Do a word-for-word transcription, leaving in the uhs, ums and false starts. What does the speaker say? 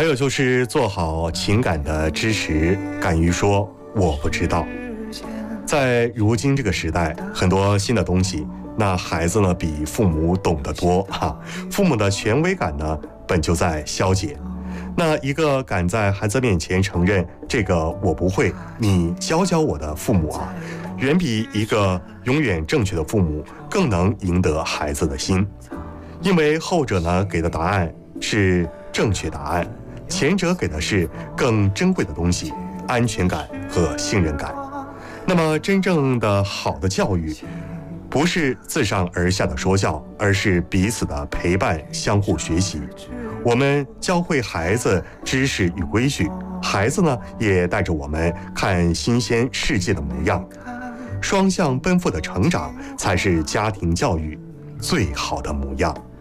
还有就是做好情感的支持，敢于说我不知道。在如今这个时代，很多新的东西，那孩子呢比父母懂得多哈，父母的权威感呢本就在消解。那一个敢在孩子面前承认这个我不会，你教教我的父母啊，远比一个永远正确的父母更能赢得孩子的心。因为后者呢给的答案是正确答案，前者给的是更珍贵的东西，安全感和信任感。那么真正的好的教育不是自上而下的说教，而是彼此的陪伴，相互学习。我们教会孩子知识与规矩，孩子呢也带着我们看新鲜世界的模样。双向奔赴的成长才是家庭教育最好的模样。